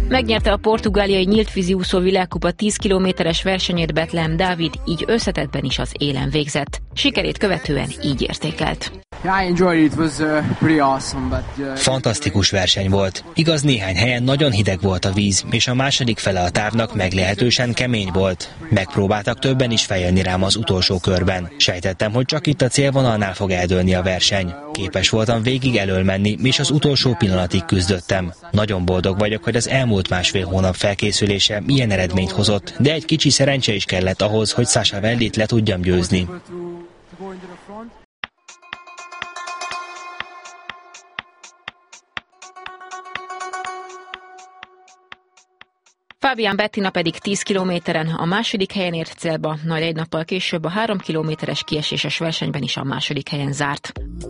Megnyerte a portugáliai nyíltvízi úszó világkupa 10 kilométeres versenyét Bethlehem Dávid, így összetettben is az élen végzett. Sikerét követően így értékelt. Fantasztikus verseny volt. Igaz, néhány helyen nagyon hideg volt a víz, és a második fele a távnak meglehetősen kemény volt. Megpróbáltak többen is feljönni rám az utolsó körben. Sejtettem, hogy csak itt a célvonalnál fog eldőlni a verseny. Képes voltam végig elől menni, és az utolsó pillanatig küzdöttem. Nagyon boldog vagyok, hogy az elmúlt másfél hónap felkészülése milyen eredményt hozott, de egy kicsi szerencse is kellett ahhoz, hogy Sasha Vellit le tudjam győzni. Fabian Bettina pedig 10 kilométeren a második helyen ért célba, majd egy nappal később a 3 kilométeres kieséses versenyben is a második helyen zárt.